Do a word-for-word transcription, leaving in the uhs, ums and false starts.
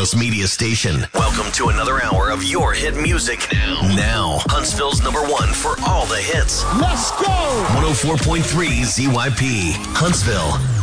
Los media station. Welcome to another hour of your hit music. Now, now Huntsville's number one for all the hits. Let's go! one oh four point three Z Y P, Huntsville.